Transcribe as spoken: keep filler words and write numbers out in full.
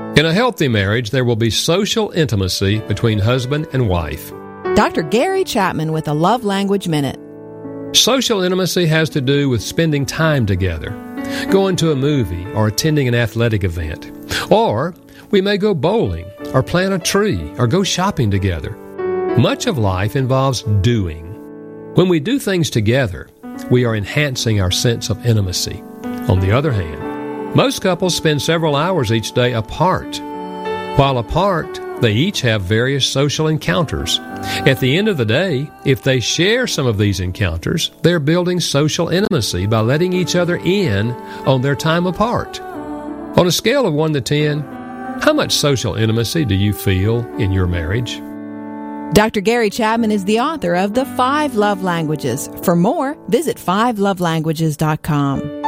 In a healthy marriage, there will be social intimacy between husband and wife. Doctor Gary Chapman with a Love Language Minute. Social intimacy has to do with spending time together, going to a movie or attending an athletic event. Or we may go bowling or plant a tree or go shopping together. Much of life involves doing. When we do things together, we are enhancing our sense of intimacy. On the other hand, most couples spend several hours each day apart. While apart, they each have various social encounters. At the end of the day, if they share some of these encounters, they're building social intimacy by letting each other in on their time apart. On a scale of one to ten, how much social intimacy do you feel in your marriage? Doctor Gary Chapman is the author of The Five Love Languages. For more, visit five love languages dot com.